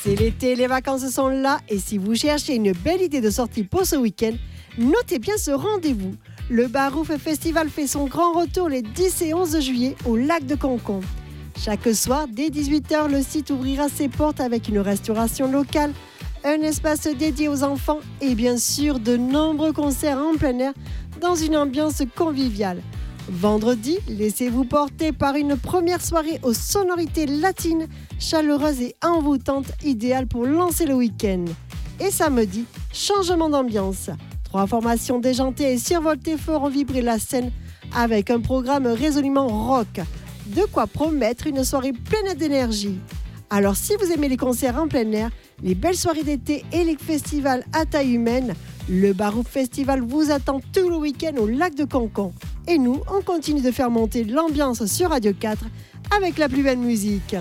C'est l'été, les vacances sont là et si vous cherchez une belle idée de sortie pour ce week-end, notez bien ce rendez-vous. Le Barouf Festival fait son grand retour les 10 et 11 juillet au lac de Concombre. Chaque soir, dès 18h, le site ouvrira ses portes avec une restauration locale, un espace dédié aux enfants et bien sûr de nombreux concerts en plein air dans une ambiance conviviale. Vendredi, laissez-vous porter par une première soirée aux sonorités latines, chaleureuses et envoûtantes, idéales pour lancer le week-end. Et samedi, changement d'ambiance. 3 formations déjantées et survoltées feront vibrer la scène avec un programme résolument rock. De quoi promettre une soirée pleine d'énergie. Alors si vous aimez les concerts en plein air, les belles soirées d'été et les festivals à taille humaine, le Barouf Festival vous attend tout le week-end au lac de Concombre. Et nous, on continue de faire monter l'ambiance sur Radio 4 avec la plus belle musique.